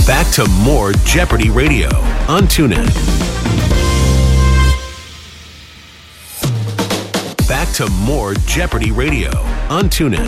Back to more Jeopardy Radio on TuneIn. Back to more Jeopardy Radio on TuneIn.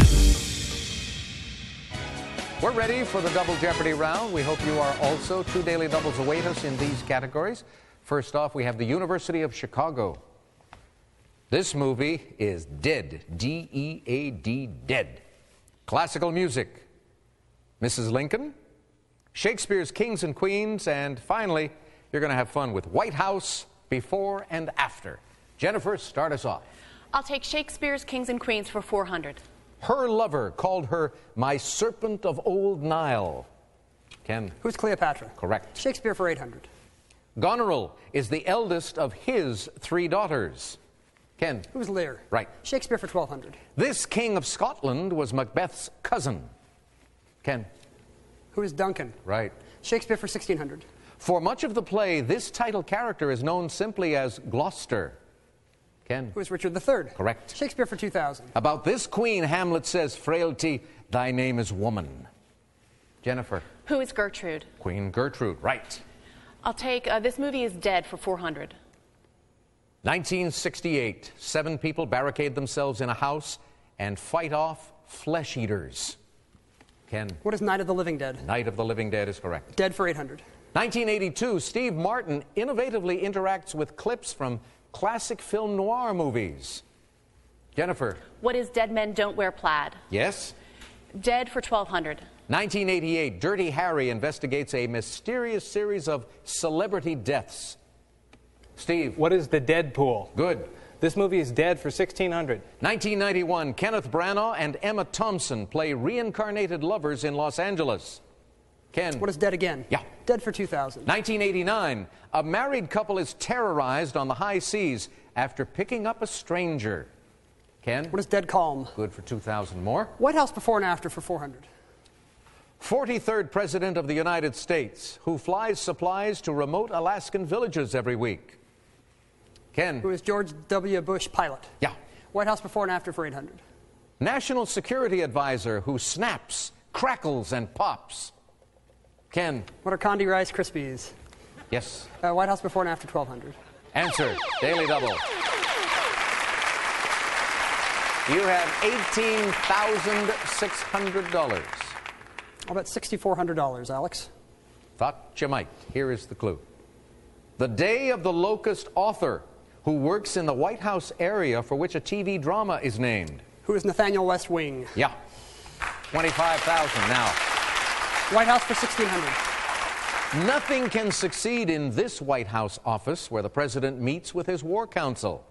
We're ready for the Double Jeopardy round. We hope you are also. 2 daily doubles await us in these categories. First off, we have the University of Chicago. This movie is Dead, D-E-A-D, Dead. Classical music, Mrs. Lincoln, Shakespeare's Kings and Queens, and finally, you're going to have fun with White House Before and After. Jennifer, start us off. I'll take Shakespeare's Kings and Queens for 400. Her lover called her my serpent of old Nile. Ken? Who's Cleopatra? Correct. Shakespeare for 800. Goneril is the eldest of his 3 daughters. Ken? Who's Lear? Right. Shakespeare for 1200. This king of Scotland was Macbeth's cousin. Ken? Who is Duncan? Right. Shakespeare for 1600. For much of the play, this title character is known simply as Gloucester. Ken? Who is Richard III? Correct. Shakespeare for 2000. About this queen, Hamlet says, frailty, thy name is woman. Jennifer? Who is Gertrude? Queen Gertrude, right. I'll take This Movie is Dead for 400. 1968, 7 people barricade themselves in a house and fight off flesh eaters. Ken? What is Night of the Living Dead? Night of the Living Dead is correct. Dead for 800. 1982, Steve Martin innovatively interacts with clips from classic film noir movies. Jennifer? What is Dead Men Don't Wear Plaid? Yes? Dead for 1200. 1988, Dirty Harry investigates a mysterious series of celebrity deaths. Steve? What is the Deadpool? Good. This movie is Dead for 1600. 1991, Kenneth Branagh and Emma Thompson play reincarnated lovers in Los Angeles. Ken? What is Dead Again? Yeah. Dead for 2000. 1989, a married couple is terrorized on the high seas after picking up a stranger. Ken? What is Dead Calm? Good for 2,000 more. White House Before and After for 400. 43rd President of the United States, who flies supplies to remote Alaskan villages every week. Ken? Who is George W. Bush pilot? Yeah. White House Before and After for 800. National Security Advisor who snaps, crackles, and pops. Ken? What are Condi Rice Krispies? Yes. White House Before and After 1200. Answer, Daily Double. You have $18,600. I'll bet $6,400, Alex. Thought you might. Here is the clue. The Day of the Locust author who works in the White House area for which a TV drama is named. Who is Nathaniel West Wing? Yeah. 25,000 now. White House for 1600. Nothing can succeed in this White House office where the president meets with his war council.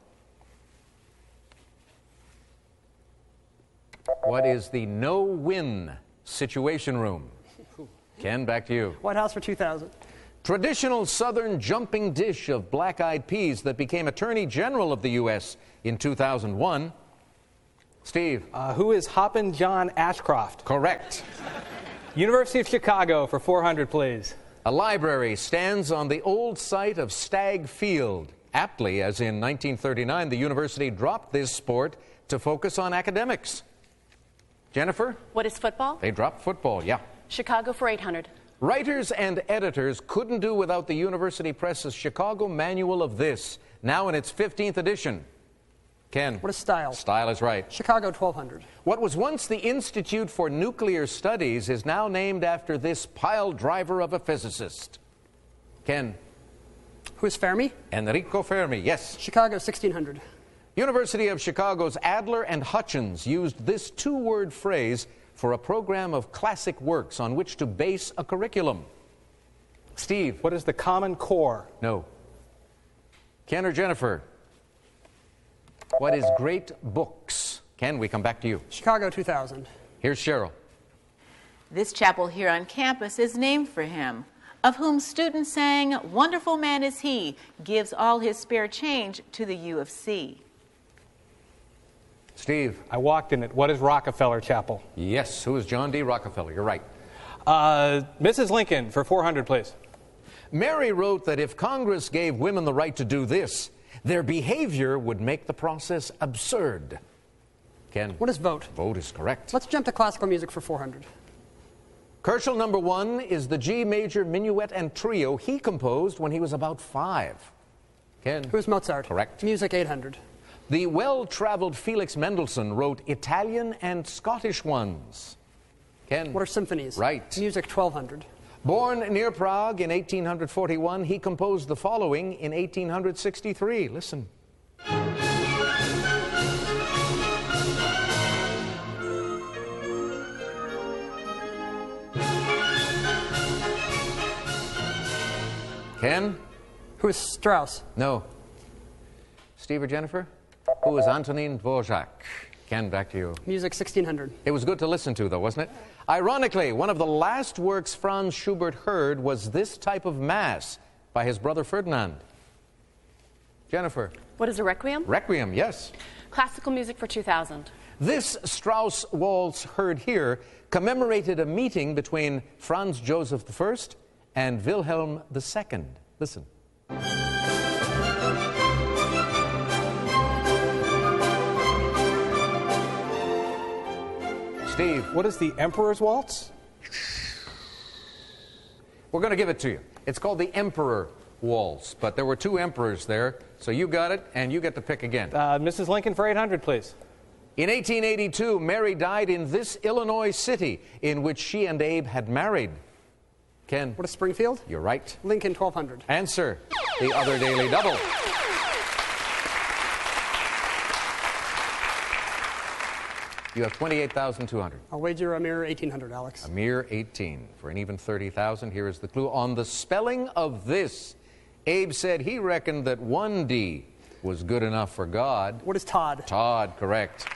What is the no-win situation room? Ken, back to you. White House for 2000. Traditional Southern jumping dish of black-eyed peas that became Attorney General of the U.S. in 2001. Steve? Who is Hoppin' John Ashcroft? Correct. University of Chicago for 400, please. A library stands on the old site of Stagg Field. Aptly, as in 1939, the university dropped this sport to focus on academics. Jennifer? What is football? They dropped football, yeah. Chicago for 800. Writers and editors couldn't do without the University Press's Chicago Manual of This, now in its 15th edition. Ken? What is Style? Style is right. Chicago 1200. What was once the Institute for Nuclear Studies is now named after this pile driver of a physicist. Ken? Who is Fermi? Enrico Fermi, yes. Chicago 1600. University of Chicago's Adler and Hutchins used this 2-word phrase for a program of classic works on which to base a curriculum. Steve? What is the Common Core? No. Ken or Jennifer? What is great books? Ken, we come back to you. Chicago 2000. Here's Cheryl. This chapel here on campus is named for him, of whom students sang, "Wonderful man is he, gives all his spare change to the U of C." Steve? I walked in it. What is Rockefeller Chapel? Yes. Who is John D. Rockefeller? You're right. Mrs. Lincoln for 400, please. Mary wrote that if Congress gave women the right to do this, their behavior would make the process absurd. Ken? What is Vote? Vote is correct. Let's jump to classical music for 400. Herschel number 1 is the G major minuet and trio he composed when he was about 5. Ken? Who is Mozart? Correct. Music 800. The well-traveled Felix Mendelssohn wrote Italian and Scottish ones. Ken? What are symphonies? Right. Music 1200. Born near Prague in 1841, he composed the following in 1863. Listen. Ken? Who is Strauss? No. Steve or Jennifer? Who is Antonin Dvorak? Ken, back to you. Music 1600. It was good to listen to, though, wasn't it? Ironically, one of the last works Franz Schubert heard was this type of mass by his brother Ferdinand. Jennifer? What is a requiem? Requiem, yes. Classical music for 2000. This Strauss waltz heard here commemorated a meeting between Franz Joseph I and Wilhelm II. Listen. Steve. What is the Emperor's Waltz? We're going to give it to you. It's called the Emperor Waltz, but there were 2 emperors there, so you got it, and you get to pick again. Mrs. Lincoln for 800, please. In 1882, Mary died in this Illinois city in which she and Abe had married. Ken? What is Springfield? You're right. Lincoln 1200. Answer. The other Daily Double. You have 28,200. I'll wager a mere 1800, Alex. A mere 18 for an even 30,000. Here is the clue. On the spelling of this, Abe said he reckoned that 1 D was good enough for God. What is Todd? Todd, correct.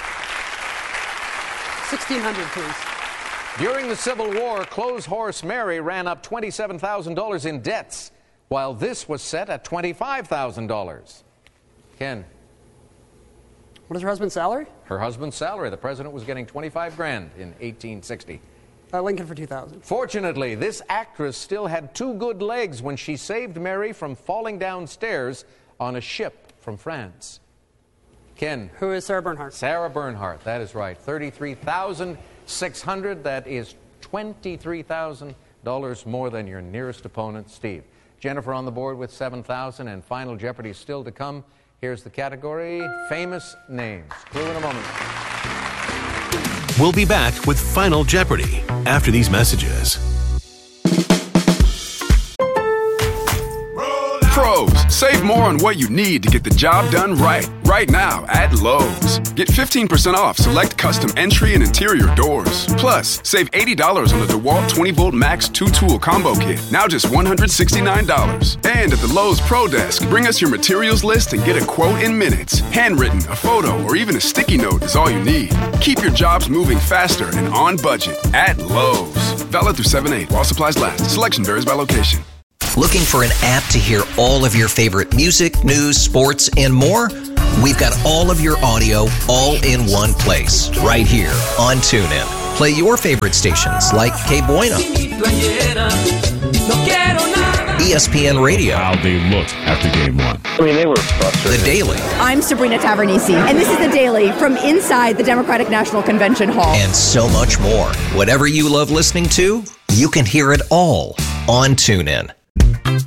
1600, please. During the Civil War, Clothes Horse Mary ran up $27,000 in debts, while this was set at $25,000. Ken? What is her husband's salary? Her husband's salary. The president was getting 25 grand in 1860. Lincoln for 2000. Fortunately, this actress still had 2 good legs when she saved Mary from falling downstairs on a ship from France. Ken? Who is Sarah Bernhardt? Sarah Bernhardt, that is right. 33,600. That is $23,000 more than your nearest opponent, Steve. Jennifer on the board with 7,000, and Final Jeopardy still to come. Here's the category, famous names. Clue in a moment. We'll be back with Final Jeopardy after these messages. Pros, save more on what you need to get the job done right. Right now at Lowe's. Get 15% off select custom entry and interior doors. Plus, save $80 on the DeWalt 20-volt Max 2-tool combo kit. Now just $169. And at the Lowe's Pro Desk, bring us your materials list and get a quote in minutes. Handwritten, a photo, or even a sticky note is all you need. Keep your jobs moving faster and on budget at Lowe's. Valid through 7/8 while supplies last. Selection varies by location. Looking for an app to hear all of your favorite music, news, sports, and more? We've got all of your audio all in one place, right here on TuneIn. Play your favorite stations like Que Bueno, ESPN Radio. How they looked after game 1. I mean, they were frustrated. The Daily. I'm Sabrina Tavernisi, and this is The Daily from inside the Democratic National Convention Hall. And so much more. Whatever you love listening to, you can hear it all on TuneIn.